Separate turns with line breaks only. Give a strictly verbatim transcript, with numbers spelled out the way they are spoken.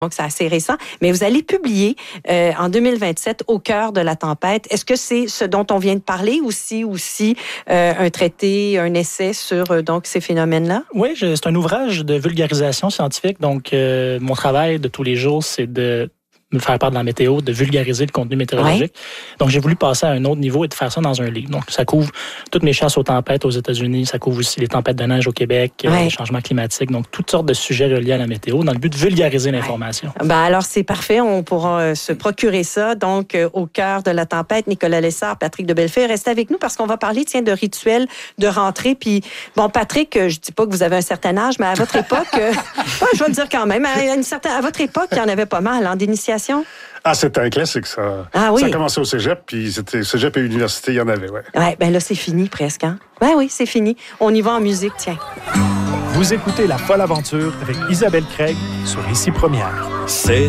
Donc, c'est assez récent. Mais vous allez publier euh, en deux mille vingt-sept, Au cœur de la tempête. Est-ce que c'est ce dont on vient de parler aussi, aussi euh, un traité, un essai sur euh, donc ces phénomènes-là?
Oui, je, c'est un ouvrage de vulgarisation scientifique. Donc, euh, mon travail de tous les jours, c'est de me faire part de la météo, de vulgariser le contenu météorologique. Ouais. Donc, j'ai voulu passer à un autre niveau et de faire ça dans un livre. Donc, ça couvre toutes mes chasses aux tempêtes aux États-Unis, ça couvre aussi les tempêtes de neige au Québec, ouais. les changements climatiques, donc toutes sortes de sujets reliés à la météo dans le but de vulgariser l'information.
Ouais. Ben alors, c'est parfait. On pourra euh, se procurer ça. Donc, euh, Au cœur de la tempête, Nicolas Lessard, Patrick de Bellefeuille, restez avec nous parce qu'on va parler, tiens, de rituels de rentrée. Puis, bon, Patrick, euh, je dis pas que vous avez un certain âge, mais à votre époque, euh, ouais, je vais le dire quand même, à, une certaine, à votre époque, il y en avait pas mal, hein, d'initiation.
Ah, c'était un classique, ça.
Ah oui?
Ça a commencé au cégep, puis c'était cégep et université, il y en avait, oui.
Oui, bien là, c'est fini presque, hein? Ben oui, c'est fini. On y va en musique, tiens.
Vous écoutez La Folle Aventure avec Isabelle Craig sur Ici Première.
C'est